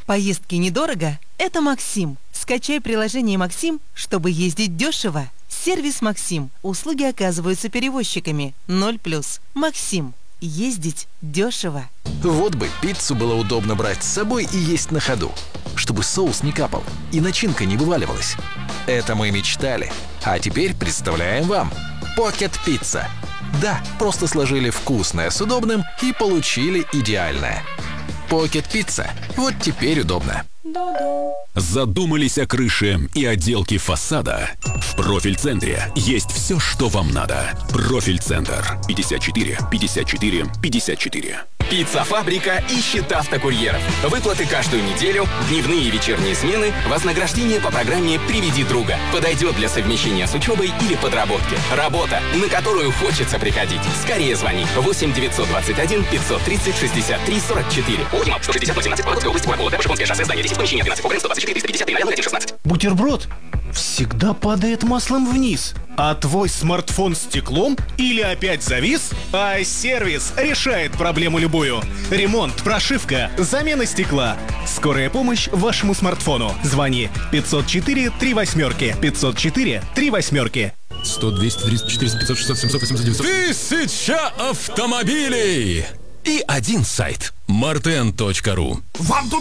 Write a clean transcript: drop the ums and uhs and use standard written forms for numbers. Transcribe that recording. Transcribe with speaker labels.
Speaker 1: Поездки недорого – это Максим. Скачай приложение «Максим», чтобы ездить дешево. Сервис «Максим». Услуги оказываются перевозчиками. 0+. Максим. Ездить дешево.
Speaker 2: Вот бы пиццу было удобно брать с собой и есть на ходу, чтобы соус не капал и начинка не вываливалась. Это мы мечтали. А теперь представляем вам Pocket Pizza. Да, просто сложили вкусное с удобным и получили идеальное. Pocket Pizza. Вот теперь удобно.
Speaker 3: Задумались о крыше и отделке фасада? В Профиль-центре есть все, что вам надо. Профиль-центр. 54 54 54.
Speaker 4: Пицца-фабрика ищет автокурьеров. Выплаты каждую неделю, дневные и вечерние смены, вознаграждение по программе «Приведи друга». Подойдет для совмещения с учебой или подработки. Работа, на которую хочется приходить. Скорее звони. 8 921 530 63 44. Ултима, 160 017, Вологодская область, город Вологда, Шипонское шоссе, здание 10, помещение 12, ОГРН 124 353 0116.
Speaker 5: Бутерброд всегда падает маслом вниз. А твой смартфон стеклом или опять завис? iService решает проблему любую. Ремонт, прошивка, замена стекла. Скорая помощь вашему смартфону. Звони 504 38. 504 38.
Speaker 3: 100, 200, 300, 400, 500, 600, 700, 800, 900. 1000 автомобилей! И один сайт. marten.ru.
Speaker 6: Вам